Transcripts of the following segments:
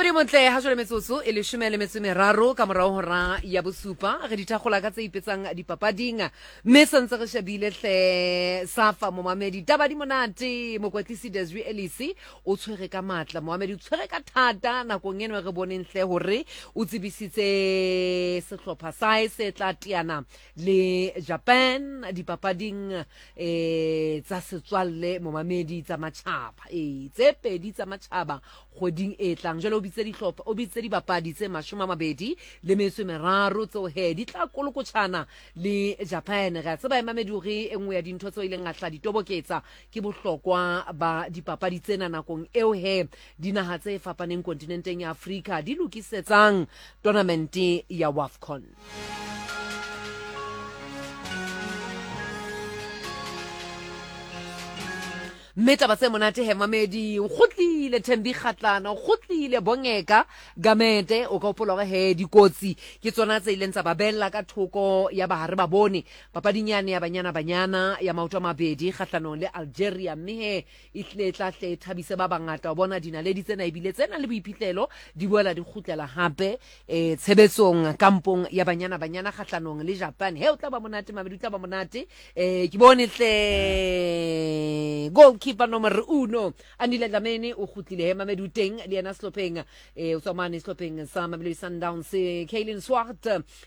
Mabedi montle ha jole metsotso e leshome le metso e meraro ka morao hora ya bosupa re dithagola ka tse ipetsang dipapading mme santse re shebile hle Safa Momamedi taba di monate mokwetlisi Desiree Elisi o tshwere ka matla Momamedi o tshwere ka thata nakong eno re boneng hle hore o tsebisitse sehlopha sa se tla tiana le Japan dipapading tsa setswalle Momamedi tsa matjhaba tse pedi tsa matjhaba kgoding e tlang jalo o bitse dihlopha o bitse dibapadi tse 20 le metso meraro tso he di tla kolokotshana le Japan ga tseba Mamedi hore engwe ya dintho tso ileng a hla ditoboketsa ke bohlokwa ba dipapadi tsena nakong eo he dinaha tse fapaneng kontinenteng ya Afrika di lokisetsang tournament ya WAFCON. Meta ba tse monate he Mamedi o khotlile Thembi Kgatlana o khotlile Bongeka Gamete o ka opologa he dikotsi ke tsona tse ileng tsa babella ka thoko ya bahare ba bone papadinyane ya banyana ya maoto a mabedi kgatlanong le Algeria mme he ihle tla hle thabise ba bangata o bona dinaledi tsena ibile tsena le boiphitlelo di boela di khutlela hape tshebetsong kampong ya banyana kgatlanong le Japan he o tla ba monate Mamedi o tla ba monate ke bone hle goalkeeper numero 1 Anile Dlamini o khutlile he Mamedi uteng le yena slopheng o tsomane slopheng sa Mamelodi Sundowns Kaylin Swart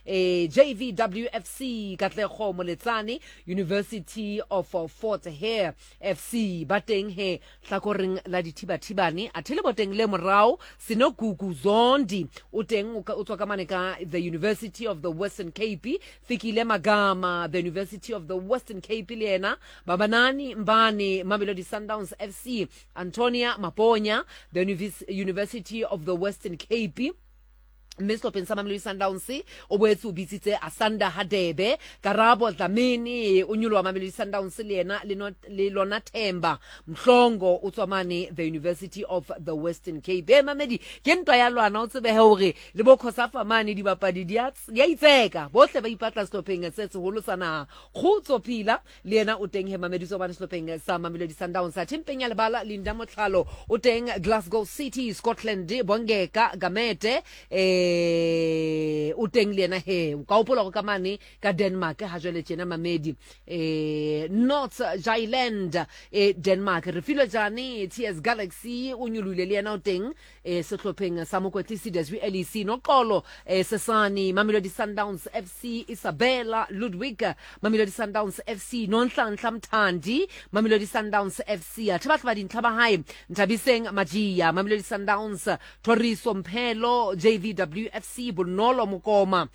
JVWFC Katlego Moletsane University of Fort Hare FC bateng he hlakoreng la dithibathibane athele boteng le morao Sinogugu Zondi o teng o tswa ka mane ka the University of the Western Cape Fikile Magama the University of the Western Cape le yena Babanani Mbane Mamelodi Sundowns FC Antonia Maponya the University of the Western Cape Mr. Mamelodi Sundowns o boetse o bitsitse Asanda Hadebe Karabo Dlamini unyulo wa Mamelodi Sundowns le yena le lona Themba Mhlongo o tswamane the University of the Western Cape Mamedi ke ntwa ya lwana o tsebe hore le bokhosa famane di bapadi dia itseka bohle ba ipatla stopping se holo sana Khutsopila le yena o teng he Mamedi tswamane stopping sa Mamelodi Sundowns a timpeng ya lebala Linda Motlhalo o teng Glasgow City Scotland Bongeka Gamete o teng le yena he o ka opola go ka mane ka Denmark ha jwale tjena Mamedi North Jylland Denmark re filo jane TS Galaxy o nyulule le yena o teng sehlopheng sa mokwetlisi Desiree Elisi no qolo Sesani Mamelodi Sundowns FC Isabella Ludwig Mamelodi Sundowns FC Nonhlanhla Mthandi Mamelodi Sundowns FC athabatla ba dintlha ba hae Ntabiseng Majia Mamelodi Sundowns Toriso Mphelo JVWFC Bonolo Mokoma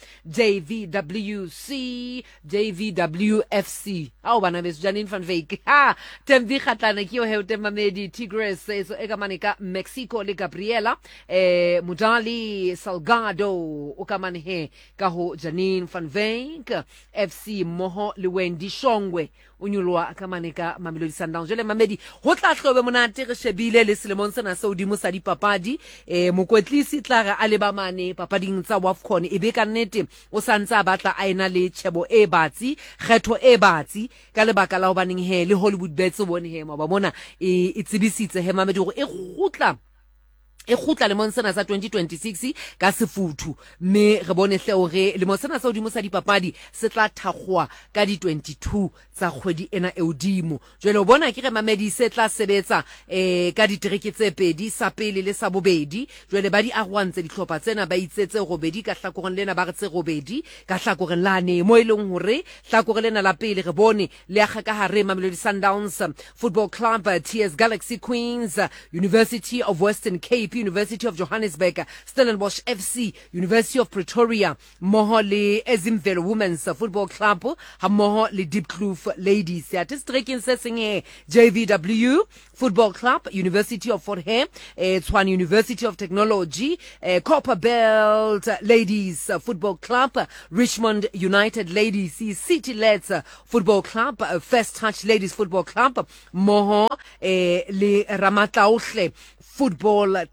JVWFC au bana beso Janine van Wyk Thembi Kgatlana ke yo he o teng Mamedi Tigres so e ka mane ka Mexico le Gabriela Mudali Salgado o ka mane he ka ho Janine van Wyk FC moho le Wendy Shongwe o nyolwa ka mane ka Mamelodi Sundowns jele Mamedi ho tla hlobe monate re shebile le selemong sena sa odimo sa dipapadi mokwetlisi tla a le ba mane papading tsa WAFCON e be ka nnete o santsa batla a ena le tshebo e batsi kgetho e batsi ka lebaka la ho baneng he le Hollywood Bets o bone he ba bona e tsebisitse he Mamedi gore e khutla le monsena sa 2026 ka sefuthu mme re bone hle hore le monsena sa odimo sa dipapadi se tla thagwa ka di 22 tsa kgwedi ena e odimo jwale o bona ke re Mamedi se tla sebetsa ka ditereke tse pedi sa pele le sa bobedi jwale ba di arwantse dihlopha tsena ba itsetse robedi ka hlakoreng lena ba re tse robedi ka hlakoreng lane mo ileng hore hlakoreng lena la pele re bone le ya ka hare Mamelodi Sundowns Football Club TS Galaxy Queens University of Western Cape University of Johannesburg Stellenbosch FC University of Pretoria moho le Ezimvelo Women's Football Club ha moho le Diepkloof Ladies ya tistreking se senge JVW Football Club University of Fort Hare Tshwane University of Technology Copperbelt Ladies Football Club Richmond United Ladies City Lads Football Club First Touch Ladies Football Club moho le Ramatlaohle Football Club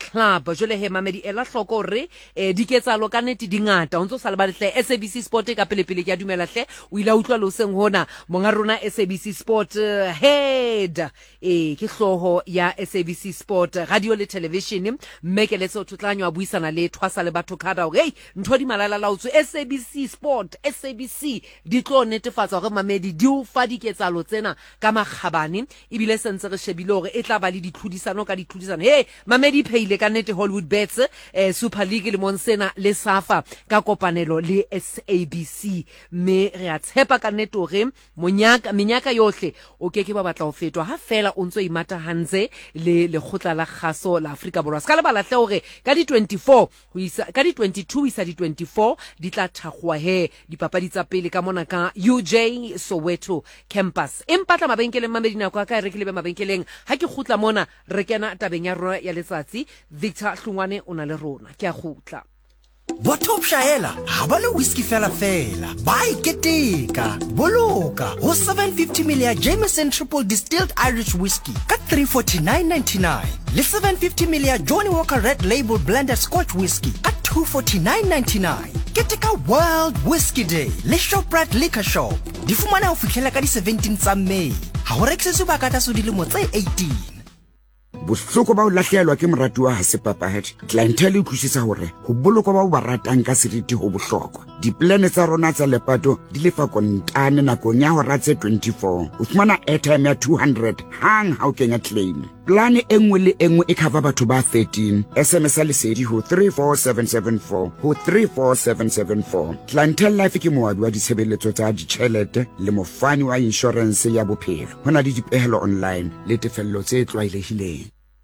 club jole he mamedi ela hloko re diketsalo ka nete dingata o ntse sa le batle SABC Sport ka pelepele ke a dumela hle o ila utlwa lo seng hona monga rona SABC Sport head ke hloho ya SABC Sport radio le television mmekele tso tlotlanywa a buisana le thwasa le batho kada hey ntho di malala la utsu SABC Sport SABC di tlo netefatsa gore mamedi di o fa diketsalo tsena ka magabane ibile sentse re shebile gore e tla ba le ditlhodisano ka ditlhodisano hey mamedi pheile ka nete Hollywood Bets Super League le monsena le safa ka kopanelo le SABC me re a tshepa ka nete gore menyaka yohle o keke ba batla ho fetwa ha fela o ntso imata hanze le lekgotla la kgaso la Afrika Borwa ska le balahle hore ka di 22 ho isa di 24 di tla thagwa he dipapadi tsa pele ka mona ka UJ Soweto campus empatla mabenkeleng mamedina kwa ka re ke lebe mabenkeleng ha ke khutla mona re kena tabeng ya rona ya letsatsi Victor Hlungwane o na le rona ke a khutla Botop Shaela, habale whisky fela. Buy keteka, boloka. Ho 750ml Jameson Triple Distilled Irish Whiskey. Kat 349.99. Le 750ml Johnny Walker Red Label Blended Scotch Whiskey. Kat 249.99. Keteka World Whiskey Day. Le Shoprite Liquor Shop. Di fumana ho fihlela ka di 17 tsa May. Ha ho rekisetswe ba ka tsa dilemo tse 18. Bohloko ba o lahlehelwa ke moratu wa Hasepapahadi clientele e thushisa hore ho boloko ba o ba ratang ka seriti ho bohlokwa diplane tsa rona tsa lepato di lefa kontane nakong ya hora tse 24 o fumana airtime ya 200 hang ha o kenya claim plane engwe le engwe e cover batho ba 13 SMS a lesedi ho 34774 ho 34774 clientele life ke moabi wa ditshebeletso tsa ditjhelete le mofani wa insurance ya bophelo hona di dipehelo online le tefello tse tlwaelehileng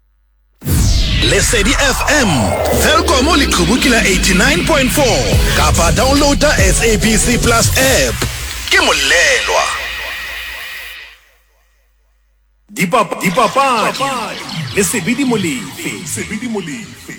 Lesedi FM Telkom le Khubukila 89.4 kapa downloada SABC Plus app ke molelwa Dipapadi le Sebidi Molefe